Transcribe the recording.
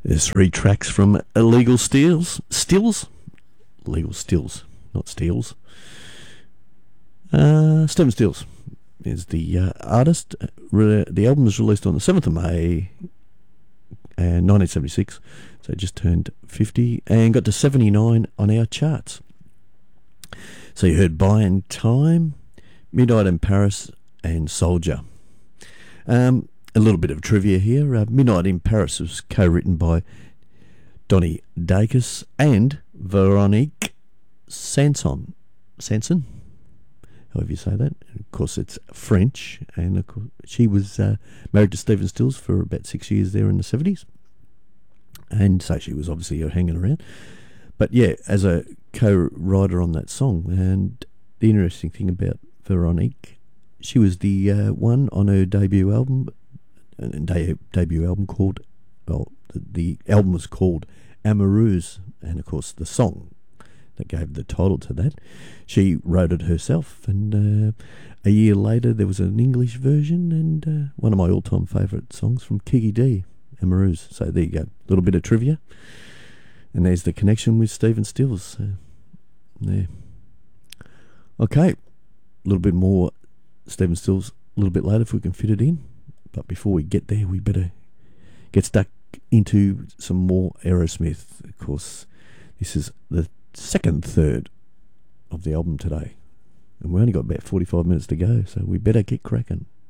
There's 3 tracks from Illegal Steals. Stills? Legal Stills, not Steals. Stephen Stills is the artist. The album was released on the 7th of May 1976, so it just turned 50 and got to 79 on our charts. So you heard Buying Time, Midnight in Paris and Soldier. A little bit of trivia here. Midnight in Paris was co-written by Donnie Dacus and Veronique Sanson, however you say that. And of course, it's French, and of course, she was married to Stephen Stills for about 6 years there in the 70s, and so she was obviously hanging around. But yeah, as a co-writer on that song, and the interesting thing about Veronique, she was the one on her debut album called, well, the album was called Amoureuse, and of course the song that gave the title to that, she wrote it herself, and a year later there was an English version, and one of my all-time favourite songs from Kiki D, Amoureuse. So there you go, a little bit of trivia, and there's the connection with Stephen Stills. So, there. Okay, a little bit more Stephen Stills a little bit later if we can fit it in, but before we get there we better get stuck into some more Aerosmith. Of course, this is the second third of the album today, and we only got about 45 minutes to go, so we better get cracking.